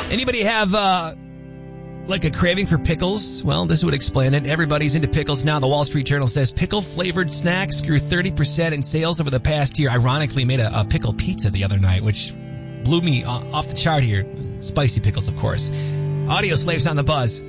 Anybody have, like a craving for pickles? Well, this would explain it. Everybody's into pickles now. The Wall Street Journal says pickle-flavored snacks grew 30% in sales over the past year. Ironically, made a pickle pizza the other night, which blew me off the chart here. Spicy pickles, of course. Audio Slaves on the Buzz.